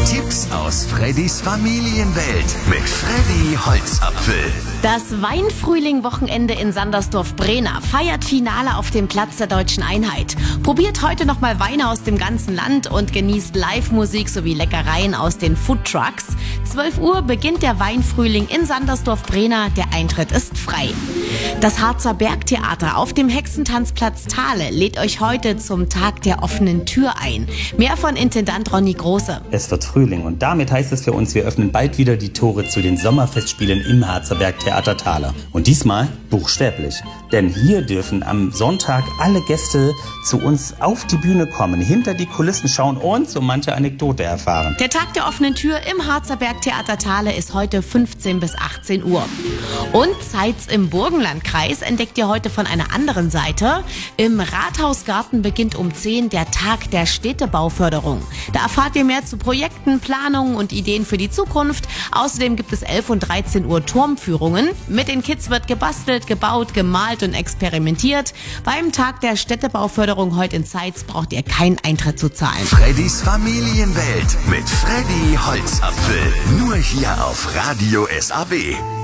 Tipps aus Freddys Familienwelt mit Freddy Holzapfel. Das Weinfrühling-Wochenende in Sandersdorf-Brena feiert Finale auf dem Platz der Deutschen Einheit. Probiert heute nochmal Weine aus dem ganzen Land und genießt Live-Musik sowie Leckereien aus den Foodtrucks. 12 Uhr beginnt der Weinfrühling in Sandersdorf-Brena. Der Eintritt ist frei. Das Harzer Bergtheater auf dem Hexentanzplatz Thale lädt euch heute zum Tag der offenen Tür ein. Mehr von Intendant Ronny Große. Es wird Frühling und damit heißt es für uns, wir öffnen bald wieder die Tore zu den Sommerfestspielen im Harzer Bergtheater Thale. Und diesmal buchstäblich. Denn hier dürfen am Sonntag alle Gäste zu uns auf die Bühne kommen, hinter die Kulissen schauen und so manche Anekdote erfahren. Der Tag der offenen Tür im Harzer Bergtheater Thale ist heute 15 bis 18 Uhr. Und Zeitz im Burgenlandkreis entdeckt ihr heute von einer anderen Seite. Im Rathausgarten beginnt um 10 der Tag der Städtebauförderung. Da erfahrt ihr mehr zu Projekten, Planungen und Ideen für die Zukunft. Außerdem gibt es 11 und 13 Uhr Turmführungen. Mit den Kids wird gebastelt, gebaut, gemalt und experimentiert. Beim Tag der Städtebauförderung heute in Zeitz braucht ihr keinen Eintritt zu zahlen. Freddys Familienwelt mit Freddy Holzapfel. Nur hier auf Radio SAW.